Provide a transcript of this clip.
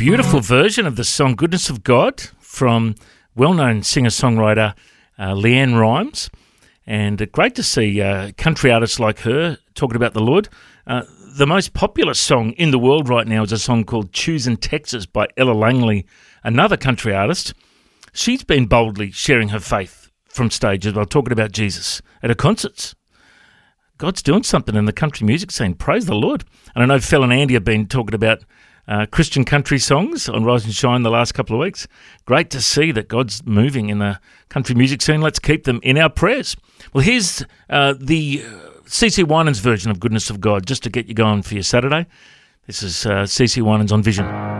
beautiful version of the song Goodness of God from well-known singer-songwriter Leanne Rimes. And great to see country artists like her talking about the Lord. The most popular song in the world right now is a song called Choosin' Texas by Ella Langley, another country artist. She's been boldly sharing her faith from stage as well, talking about Jesus at her concerts. God's doing something in the country music scene. Praise the Lord. And I know Phil and Andy have been talking about Christian country songs on Rise and Shine the last couple of weeks. Great to see that God's moving in the country music scene. Let's keep them in our prayers. Well, here's the CeCe Winans version of Goodness of God, just to get you going for your Saturday. This is CeCe Winans on Vision.